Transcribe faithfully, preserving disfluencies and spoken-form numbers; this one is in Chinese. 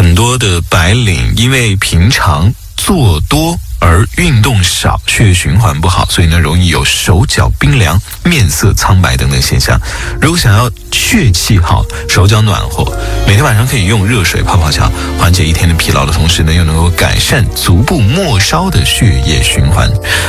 很多的白领因为平常做多而运动少，血液循环不好，所以呢容易有手脚冰凉、面色苍白等等现象。如果想要血气好、手脚暖和，每天晚上可以用热水泡泡脚，缓解一天的疲劳的同时呢，又能够改善足部末梢的血液循环。